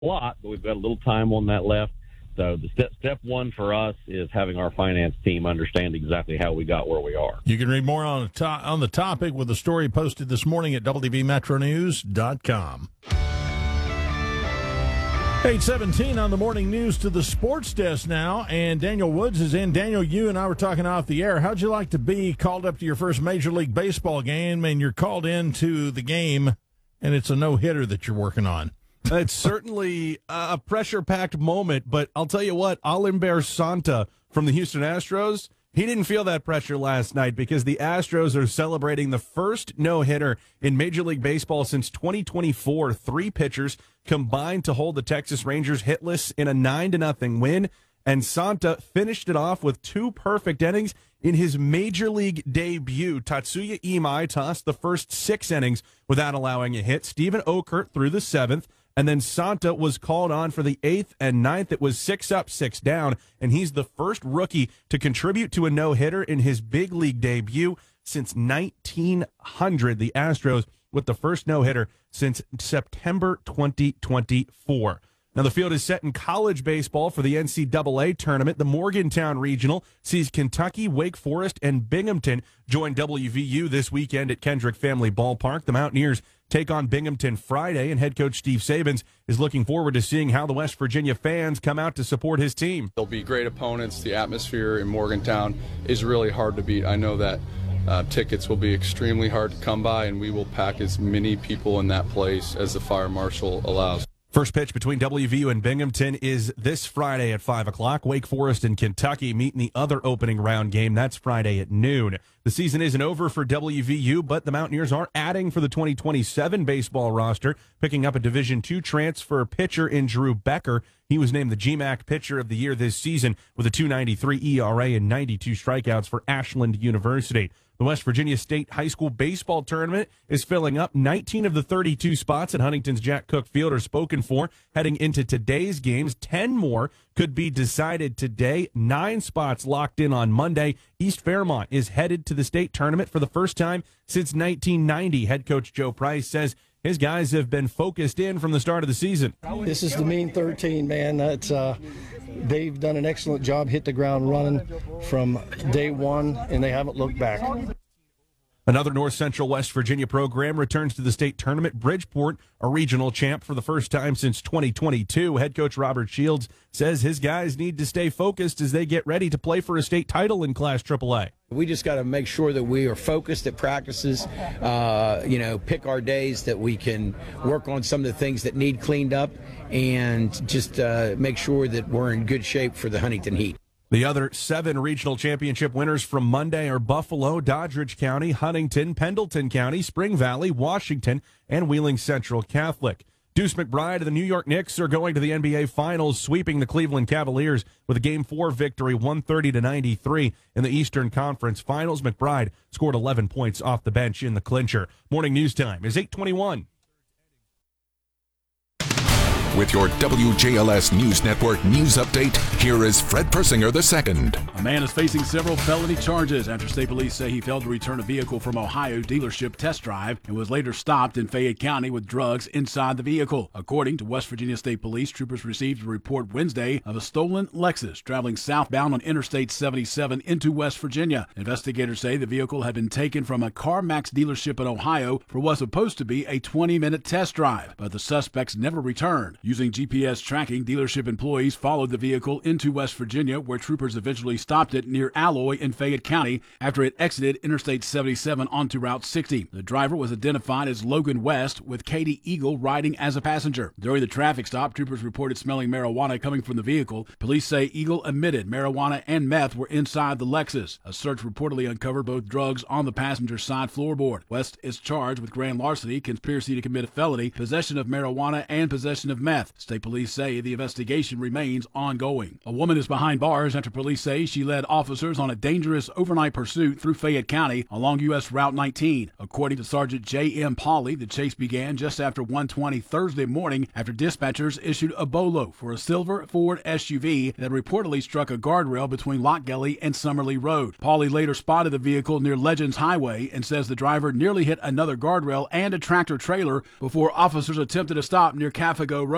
lot, but we've got a little time on that left. So the step one for us is having our finance team understand exactly how we got where we are. You can read more on the topic with a story posted this morning at WVMetroNews.com. 8:17 on the morning news to the sports desk now, and Daniel Woods is in. Daniel, you and I were talking off the air. How'd you like to be called up to your first Major League Baseball game, and you're called into the game, and it's a no-hitter that you're working on? It's certainly a pressure-packed moment, but I'll tell you what, Alimber Santa from the Houston Astros, he didn't feel that pressure last night because the Astros are celebrating the first no-hitter in Major League Baseball since 2024. 3 pitchers combined to hold the Texas Rangers hitless in a 9-0 win, and Santa finished it off with 2 perfect innings in his Major League debut. Tatsuya Imai tossed the first 6 innings without allowing a hit. Stephen Okert threw the 7th. And then Santa was called on for the 8th and 9th. It was 6 up, 6 down, and he's the first rookie to contribute to a no-hitter in his big league debut since 1900. The Astros with the first no-hitter since September 2024. Now, the field is set in college baseball for the NCAA tournament. The Morgantown Regional sees Kentucky, Wake Forest, and Binghamton join WVU this weekend at Kendrick Family Ballpark. The Mountaineers take on Binghamton Friday, and head coach Steve Sabins is looking forward to seeing how the West Virginia fans come out to support his team. They'll be great opponents. The atmosphere in Morgantown is really hard to beat. I know that tickets will be extremely hard to come by, and we will pack as many people in that place as the fire marshal allows. First pitch between WVU and Binghamton is this Friday at 5 o'clock. Wake Forest and Kentucky meet in the other opening round game. That's Friday at noon. The season isn't over for WVU, but the Mountaineers are adding for the 2027 baseball roster, picking up a Division II transfer pitcher in Drew Becker. He was named the GMAC Pitcher of the Year this season with a .293 ERA and 92 strikeouts for Ashland University. The West Virginia State High School Baseball Tournament is filling up. 19 of the 32 spots at Huntington's Jack Cook Field are spoken for. Heading into today's games, 10 more could be decided today. 9 spots locked in on Monday. East Fairmont is headed to the state tournament for the first time since 1990. Head coach Joe Price says his guys have been focused in from the start of the season. This is the mean 13, man. That's they've done an excellent job, hit the ground running from day one, and they haven't looked back. Another North Central West Virginia program returns to the state tournament. Bridgeport, a regional champ for the first time since 2022. Head coach Robert Shields says his guys need to stay focused as they get ready to play for a state title in Class AAA. We just got to make sure that we are focused at practices, pick our days that we can work on some of the things that need cleaned up, and just make sure that we're in good shape for the Huntington Heat. The other 7 regional championship winners from Monday are Buffalo, Doddridge County, Huntington, Pendleton County, Spring Valley, Washington, and Wheeling Central Catholic. Deuce McBride and the New York Knicks are going to the NBA Finals, sweeping the Cleveland Cavaliers with a Game 4 victory, 130-93 in the Eastern Conference Finals. McBride scored 11 points off the bench in the clincher. Morning news time is 8:21. With your WJLS News Network news update, here is Fred Persinger II. A man is facing several felony charges after state police say he failed to return a vehicle from Ohio dealership test drive and was later stopped in Fayette County with drugs inside the vehicle. According to West Virginia State Police, troopers received a report Wednesday of a stolen Lexus traveling southbound on Interstate 77 into West Virginia. Investigators say the vehicle had been taken from a CarMax dealership in Ohio for what was supposed to be a 20-minute test drive, but the suspects never returned. Using GPS tracking, dealership employees followed the vehicle into West Virginia, where troopers eventually stopped it near Alloy in Fayette County after it exited Interstate 77 onto Route 60. The driver was identified as Logan West, with Katie Eagle riding as a passenger. During the traffic stop, troopers reported smelling marijuana coming from the vehicle. Police say Eagle admitted marijuana and meth were inside the Lexus. A search reportedly uncovered both drugs on the passenger side floorboard. West is charged with grand larceny, conspiracy to commit a felony, possession of marijuana, and possession of meth. State police say the investigation remains ongoing. A woman is behind bars after police say she led officers on a dangerous overnight pursuit through Fayette County along U.S. Route 19. According to Sergeant J.M. Pauley, the chase began just after 1:20 Thursday morning after dispatchers issued a BOLO for a silver Ford SUV that reportedly struck a guardrail between Lock Gully and Summerlee Road. Pauley later spotted the vehicle near Legends Highway and says the driver nearly hit another guardrail and a tractor trailer before officers attempted to stop near Cafago Road.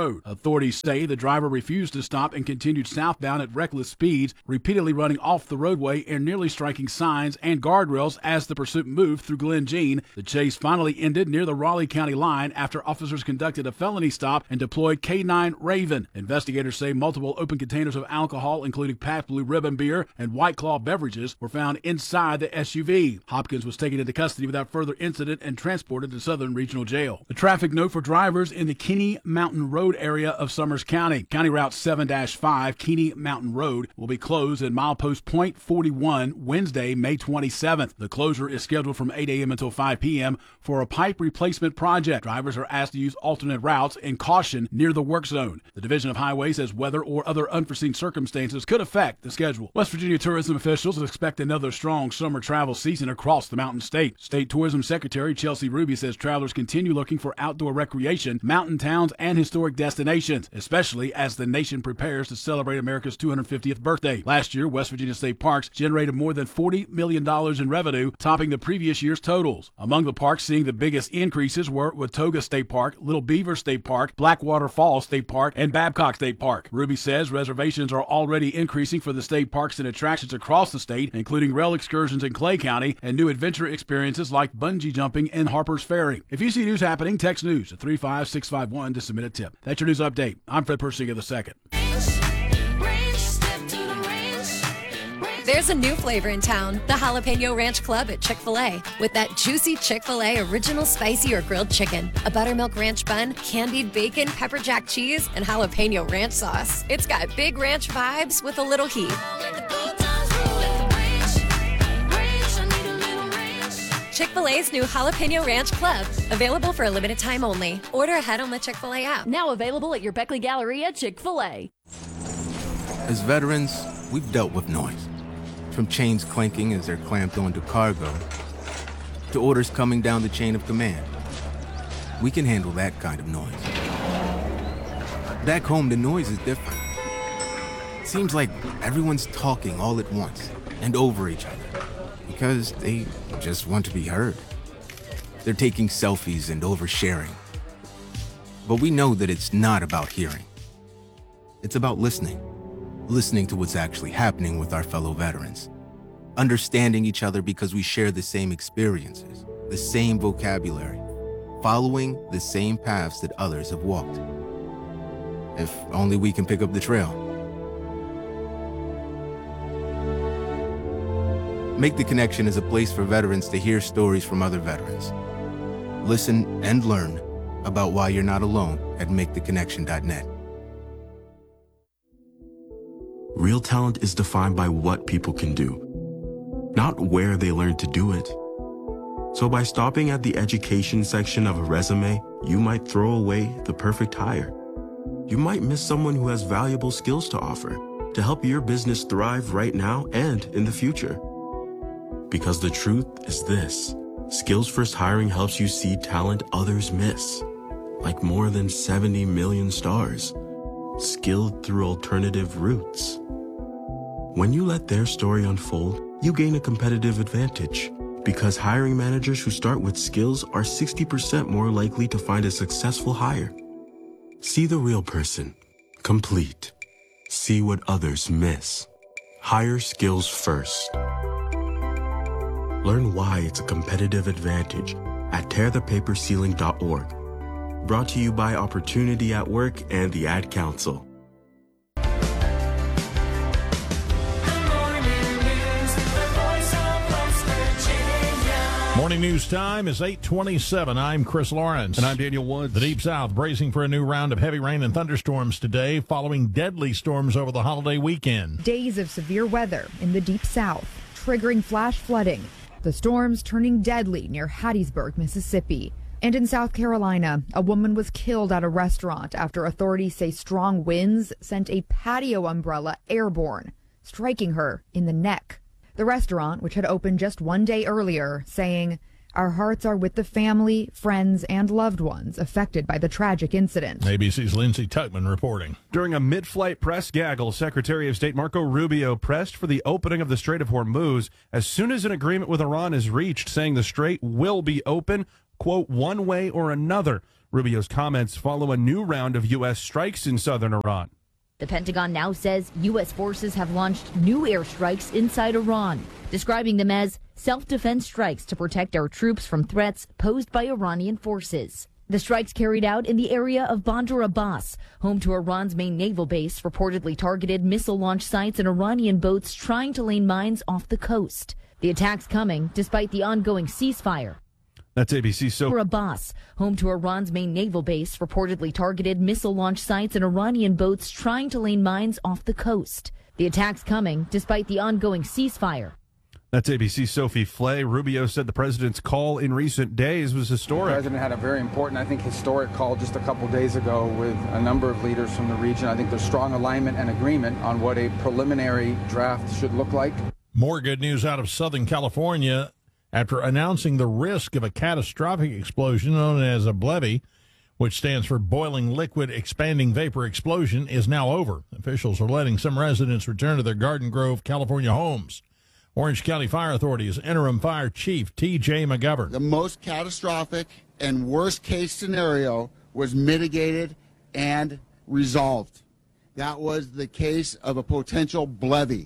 road. Authorities say the driver refused to stop and continued southbound at reckless speeds, repeatedly running off the roadway and nearly striking signs and guardrails as the pursuit moved through Glen Jean. The chase finally ended near the Raleigh County line after officers conducted a felony stop and deployed K9 Raven. Investigators say multiple open containers of alcohol, including Pabst Blue Ribbon beer and White Claw beverages, were found inside the SUV. Hopkins was taken into custody without further incident and transported to Southern Regional Jail. The traffic note for drivers in the Kenny Mountain Road area of Summers County. County Route 7-5 Kenny Mountain Road will be closed at milepost point 41 Wednesday, May 27th. The closure is scheduled from 8 a.m. until 5 p.m. for a pipe replacement project. Drivers are asked to use alternate routes and caution near the work zone. The Division of Highways says weather or other unforeseen circumstances could affect the schedule. West Virginia tourism officials expect another strong summer travel season across the Mountain State. State Tourism Secretary Chelsea Ruby says travelers continue looking for outdoor recreation, mountain towns, and historic destinations, especially as the nation prepares to celebrate America's 250th birthday. Last year, West Virginia State Parks generated more than $40 million in revenue, topping the previous year's totals. Among the parks seeing the biggest increases were Watauga State Park, Little Beaver State Park, Blackwater Falls State Park, and Babcock State Park. Ruby says reservations are already increasing for the state parks and attractions across the state, including rail excursions in Clay County and new adventure experiences like bungee jumping in Harper's Ferry. If you see news happening, text news at 35651 to submit a tip. That's your news update. I'm Fred Persinger II. There's a new flavor in town, the Jalapeno Ranch Club at Chick-fil-A. With that juicy Chick-fil-A original spicy or grilled chicken, a buttermilk ranch bun, candied bacon, pepper jack cheese, and jalapeno ranch sauce. It's got big ranch vibes with a little heat. Chick-fil-A's new Jalapeno Ranch Club, available for a limited time only. Order ahead on the Chick-fil-A app. Now available at your Beckley Galleria Chick-fil-A. As veterans, we've dealt with noise. From chains clanking as they're clamped onto cargo, to orders coming down the chain of command. We can handle that kind of noise. Back home, the noise is different. It seems like everyone's talking all at once and over each other because they just want to be heard. They're taking selfies and oversharing. But we know that it's not about hearing. It's about listening. Listening to what's actually happening with our fellow veterans. Understanding each other because we share the same experiences, the same vocabulary, following the same paths that others have walked. If only we can pick up the trail. Make the Connection is a place for veterans to hear stories from other veterans. Listen and learn about why you're not alone at maketheconnection.net. Real talent is defined by what people can do, not where they learn to do it. So by stopping at the education section of a resume, you might throw away the perfect hire. You might miss someone who has valuable skills to offer to help your business thrive right now and in the future. Because the truth is this: Skills First Hiring helps you see talent others miss, like more than 70 million stars, skilled through alternative routes. When you let their story unfold, you gain a competitive advantage, because hiring managers who start with skills are 60% more likely to find a successful hire. See the real person, complete. See what others miss. Hire skills first. Learn why it's a competitive advantage at tearthepaperceiling.org. Brought to you by Opportunity at Work and the Ad Council. Morning news time is 8:27. I'm Chris Lawrence. And I'm Daniel Woods. The Deep South bracing for a new round of heavy rain and thunderstorms today, following deadly storms over the holiday weekend. Days of severe weather in the Deep South, triggering flash flooding. The storms turning deadly near Hattiesburg, Mississippi. And in South Carolina, a woman was killed at a restaurant after authorities say strong winds sent a patio umbrella airborne, striking her in the neck. The restaurant, which had opened just one day earlier, saying, "Our hearts are with the family, friends, and loved ones affected by the tragic incident." ABC's Lindsay Tuckman reporting. During a mid-flight press gaggle, Secretary of State Marco Rubio pressed for the opening of the Strait of Hormuz as soon as an agreement with Iran is reached, saying the strait will be open, quote, one way or another. Rubio's comments follow a new round of U.S. strikes in southern Iran. The Pentagon now says U.S. forces have launched new airstrikes inside Iran, describing them as self-defense strikes to protect our troops from threats posed by Iranian forces. The strikes carried out in the area of Bandar Abbas, home to Iran's main naval base, reportedly targeted missile launch sites and Iranian boats trying to lay mines off the coast. The attacks coming despite the ongoing ceasefire. That's ABC. For Abbas, home to Iran's main naval base, reportedly targeted missile launch sites and Iranian boats trying to lay mines off the coast. The attacks coming despite the ongoing ceasefire. That's ABC. Sophie Flay. Rubio said the president's call in recent days was historic. The president had a very important, I think, historic call just a couple days ago with a number of leaders from the region. I think there's strong alignment and agreement on what a preliminary draft should look like. More good news out of Southern California. After announcing the risk of a catastrophic explosion known as a BLEVE, which stands for Boiling Liquid Expanding Vapor Explosion, is now over. Officials are letting some residents return to their Garden Grove, California homes. Orange County Fire Authority's interim fire chief, T.J. McGovern. The most catastrophic and worst case scenario was mitigated and resolved. That was the case of a potential BLEVE.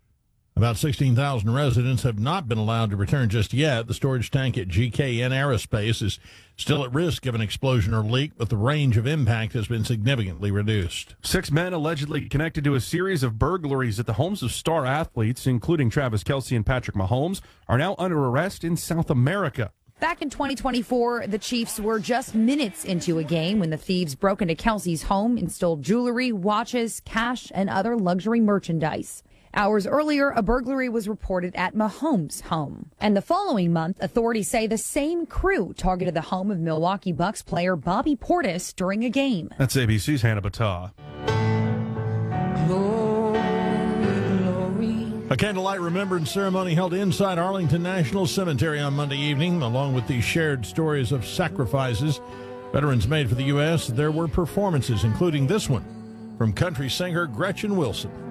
About 16,000 residents have not been allowed to return just yet. The storage tank at GKN Aerospace is still at risk of an explosion or leak, but the range of impact has been significantly reduced. 6 men allegedly connected to a series of burglaries at the homes of star athletes, including Travis Kelce and Patrick Mahomes, are now under arrest in South America. Back in 2024, the Chiefs were just minutes into a game when the thieves broke into Kelce's home and stole jewelry, watches, cash, and other luxury merchandise. Hours earlier, a burglary was reported at Mahomes' home. And the following month, authorities say the same crew targeted the home of Milwaukee Bucks player Bobby Portis during a game. That's ABC's Hannah Battah. A candlelight remembrance ceremony held inside Arlington National Cemetery on Monday evening. Along with the shared stories of sacrifices veterans made for the U.S., there were performances, including this one from country singer Gretchen Wilson.